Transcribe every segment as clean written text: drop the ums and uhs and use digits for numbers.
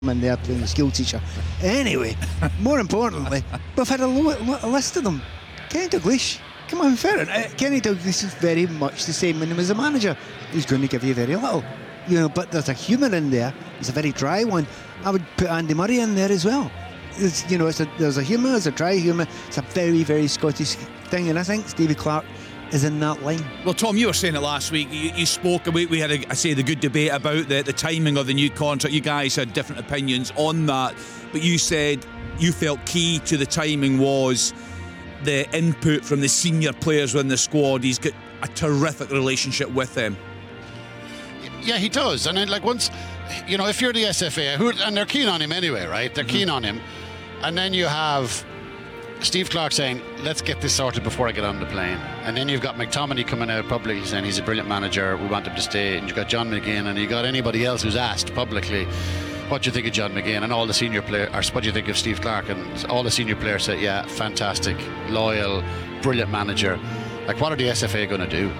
in there playing the school teacher. Anyway, more importantly, we've had a list of them. Kenny Dalglish, come on, fair enough. Kenny Dalglish is very much the same when he was a manager. He's going to give you very little, but there's a humour in there. It's a very dry one. I would put Andy Murray in there as well. There's a humour, there's a dry humour. It's a very, very Scottish thing, and I think Stevie Clarke is in that line. Well, Tom, you were saying it last week. You spoke. We had the good debate about the timing of the new contract. You guys had different opinions on that, but you said you felt key to the timing was the input from the senior players within the squad. He's got a terrific relationship with them. Yeah, he does. And then, once, if you're the SFA, and they're keen on him anyway, right? They're keen on him, and then you have Steve Clarke saying, let's get this sorted before I get on the plane. And then you've got McTominay coming out publicly saying he's a brilliant manager, we want him to stay. And you've got John McGinn, and you've got anybody else who's asked publicly, what do you think of John McGinn? And all the senior players, or what do you think of Steve Clarke? And all the senior players say, yeah, fantastic, loyal, brilliant manager. What are the SFA going to do?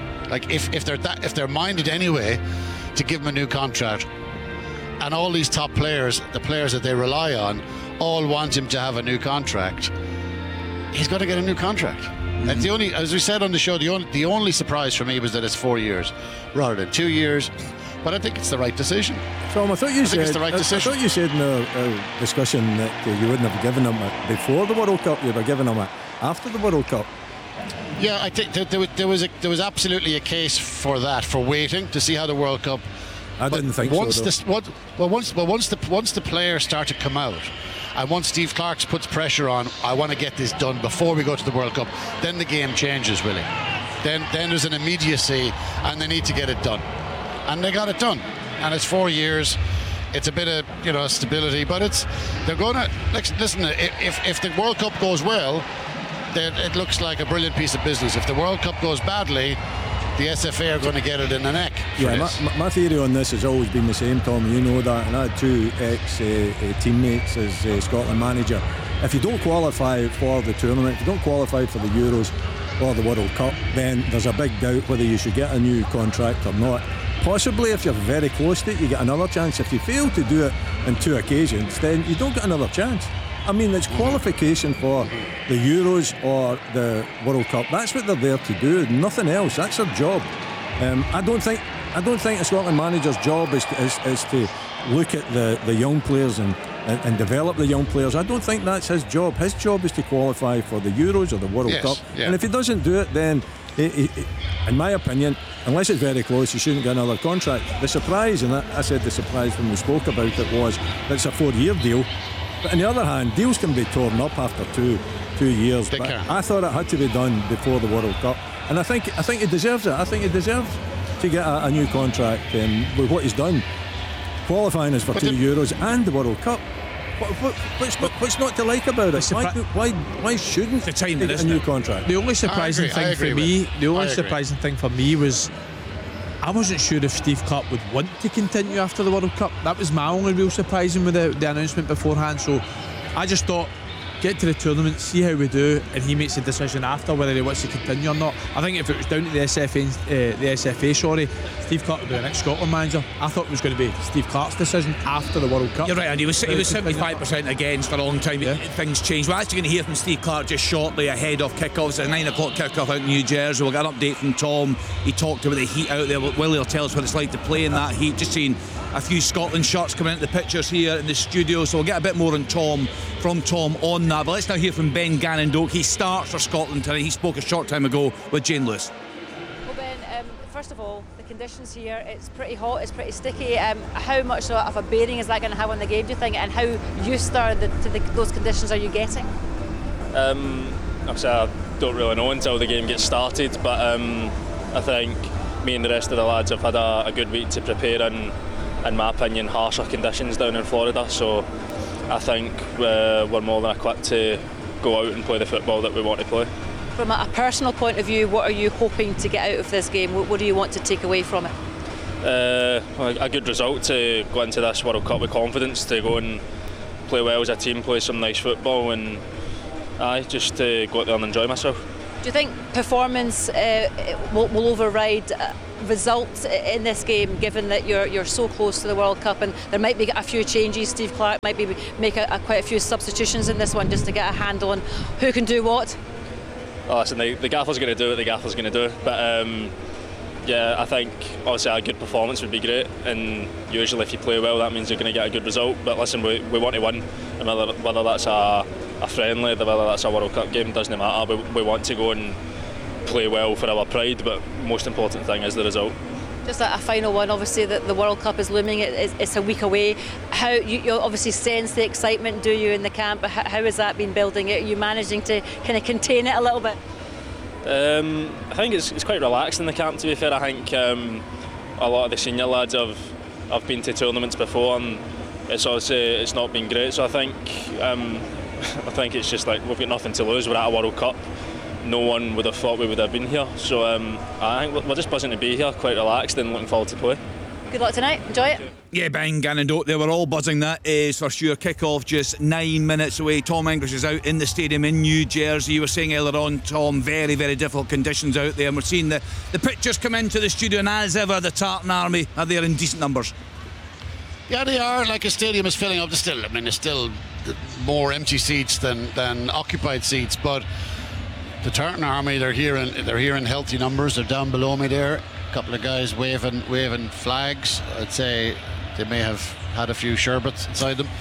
If they're minded anyway to give him a new contract, and all these top players, the players that they rely on, all want him to have a new contract, he's got to get a new contract. And the only, as we said on the show, the only surprise for me was that it's 4 years rather than 2 years. But I think it's the right decision. Tom, I thought you said in our discussion that you wouldn't have given him it before the World Cup. You'd have given him it after the World Cup. Yeah, I think there was absolutely a case for that, for waiting to see how the World Cup. I didn't think once so. Once the players start to come out, and once Steve Clarke puts pressure on, I want to get this done before we go to the World Cup, then the game changes, really. Then there's an immediacy, and they need to get it done. And they got it done. And it's 4 years. It's a bit of stability, but they're going to listen. If the World Cup goes well, then it looks like a brilliant piece of business. If the World Cup goes badly, the SFA are going to get it in the neck. Yeah, my theory on this has always been the same, Tom. You know that, and I had two ex-teammates as Scotland manager. If you don't qualify for the tournament, if you don't qualify for the Euros or the World Cup, then there's a big doubt whether you should get a new contract or not. Possibly, if you're very close to it, you get another chance. If you fail to do it on 2 occasions, then you don't get another chance. I mean, it's qualification for the Euros or the World Cup. That's what they're there to do, nothing else. That's their job. I don't think a Scotland manager's job is to look at the young players and develop the young players. I don't think that's his job. His job is to qualify for the Euros or the World Cup. Yeah. And if he doesn't do it, then in my opinion, unless it's very close, he shouldn't get another contract. The surprise, and I said the surprise when we spoke about it, was that it's a 4-year deal. But on the other hand, deals can be torn up after two years. But I thought it had to be done before the World Cup, and I think he deserves it. I think he deserves to get a new contract with what he's done, qualifying us for 2 Euros and the World Cup. What's not to like about it? Why shouldn't the time he get a new contract? The only surprising thing for me was I wasn't sure if Steve Clarke would want to continue after the World Cup. That was my only real surprising with the announcement beforehand. So I just thought, get to the tournament, see how we do, and he makes a decision after whether he wants to continue or not. I think if it was down to the SFA, Steve Clarke would be the next Scotland manager. I thought it was going to be Steve Clarke's decision after the World Cup. You're right, and he was 75% against for a long time. Yeah. Things changed. We're actually going to hear from Steve Clarke just shortly ahead of kickoffs. At 9 o'clock kickoff out in New Jersey. We'll get an update from Tom. He talked about the heat out there. Willie will tell us what it's like to play in that heat. Just seeing a few Scotland shirts coming into the pictures here in the studio, so we'll get a bit more on Tom on that. But let's now hear from Ben Gannon-Doak. He starts for Scotland tonight. He spoke a short time ago with Jane Lewis. Well, Ben, first of all, the conditions here, it's pretty hot, it's pretty sticky. How much of a bearing is that going to have on the game, do you think, and how used to those conditions are you getting? Obviously I don't really know until the game gets started, but I think me and the rest of the lads have had a good week to prepare in my opinion, harsher conditions down in Florida, so I think we're more than equipped to go out and play the football that we want to play. From a personal point of view, what are you hoping to get out of this game? What do you want to take away from it? A good result to go into this World Cup with confidence, to go and play well as a team, play some nice football, and just to go out there and enjoy myself. Do you think performance will override results in this game, given that you're so close to the World Cup, and there might be a few changes? Steve Clarke might be make quite a few substitutions in this one just to get a handle on who can do what. Oh, listen, the gaffer's going to do what the gaffer's going to do, but yeah, I think obviously a good performance would be great, and usually if you play well that means you're going to get a good result. But listen, we want to win, and whether that's a friendly, whether that's a World Cup game, doesn't matter. We want to go and play well for our pride, but most important thing is the result. Just a final one, obviously the World Cup is looming, it's a week away. How you obviously sense the excitement, do you, in the camp? How has that been building? Are you managing to kind of contain it a little bit? I think it's quite relaxed in the camp, to be fair. I think a lot of the senior lads have been to tournaments before, and it's not been great, so I think it's just like we've got nothing to lose. We're at a World Cup. No one would have thought we would have been here, so I think we're just buzzing to be here, quite relaxed and looking forward to play. Good luck tonight, enjoy it. Yeah, Ben Gannon, they were all buzzing. That is for sure. Kick-off just 9 minutes away. Tom English is out in the stadium in New Jersey. You were saying earlier on, Tom, very, very difficult conditions out there, and we're seeing the pictures come into the studio, and as ever the Tartan Army are there in decent numbers. Yeah, they are. Like, a stadium is filling up. There's still more empty seats than occupied seats, but the Tartan Army, they're here in healthy numbers. They're down below me there. A couple of guys waving flags. I'd say they may have had a few sherbets inside them.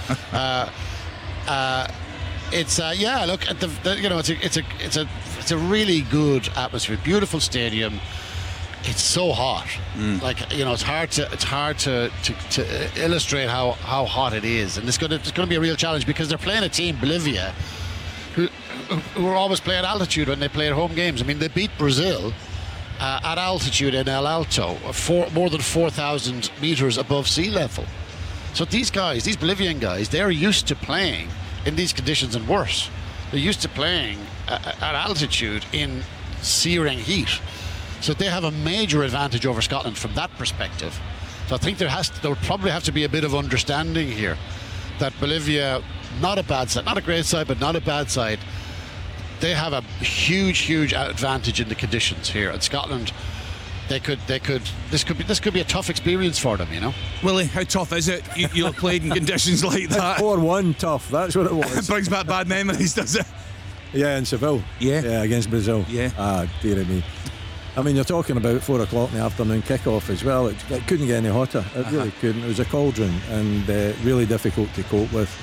Look at it's a really good atmosphere. Beautiful stadium. It's so hot. It's hard to illustrate how hot it is, and it's going to be a real challenge because they're playing a team, Bolivia, who are always play at altitude when they play at home games. I mean, they beat Brazil at altitude in El Alto, more than 4,000 meters above sea level. So these Bolivian guys, they're used to playing in these conditions and worse. They're used to playing at altitude in searing heat. So they have a major advantage over Scotland from that perspective. So I think there would probably have to be a bit of understanding here that Bolivia, not a bad side, not a great side, but not a bad side, they have a huge advantage in the conditions here. And Scotland, this could be a tough experience for them, you know. Willie, how tough is it? You played in conditions like that. 4-1 tough, that's what it was. It brings back bad memories, does it? Yeah, in Seville. Yeah, against Brazil. Yeah. Dear me. I mean, you're talking about 4 o'clock in the afternoon kick-off as well. It couldn't get any hotter. It really couldn't. It was a cauldron and really difficult to cope with.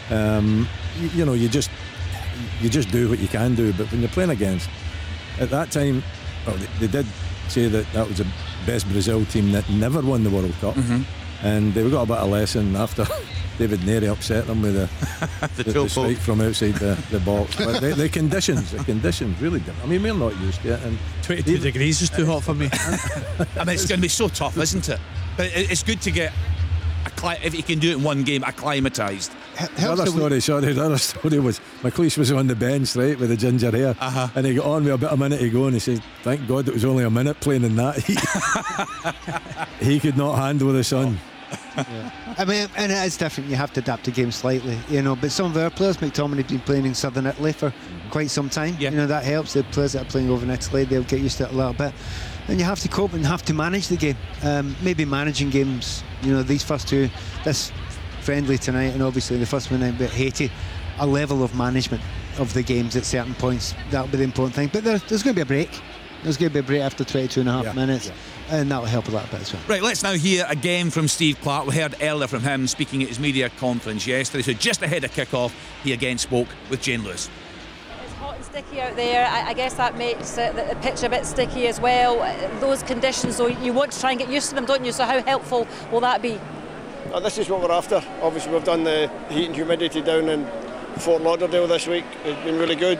You just do what you can do. But when you're playing against, at that time, they did say that was the best Brazil team that never won the World Cup. And we got a bit of lesson after David Neary upset them with the strike from outside the box. But the conditions really different. I mean, we're not used to it. And 22 degrees is too hot for me. I mean, it's going to be so tough, isn't it? But it's good to get, if you can do it in one game, acclimatised. The other story was McLeish was on the bench, right, with the ginger hair, and he got on with about a minute ago, and he said, "Thank God it was only a minute playing in that heat." He could not handle the sun. Yeah. I mean, and it is different. You have to adapt the game slightly, you know. But some of our players, McTominay, have been playing in Southern Italy for quite some time. Yeah. You know, that helps. The players that are playing over in Italy, they'll get used to it a little bit. And you have to cope and have to manage the game. Maybe managing games, you know, these first two, this friendly tonight, and obviously the first one a bit Haiti, a level of management of the games at certain points. That'll be the important thing. But there's going to be a break. There's going to be a break after 22 and a half minutes. And that'll help a little bit as well. Right, let's now hear again from Steve Clarke. We heard earlier from him speaking at his media conference yesterday. So just ahead of kick-off, he again spoke with Jane Lewis. It's hot and sticky out there. I guess that makes the pitch a bit sticky as well. Those conditions, so you want to try and get used to them, don't you? So how helpful will that be? This is what we're after. Obviously, we've done the heat and humidity down in Fort Lauderdale this week. It's been really good.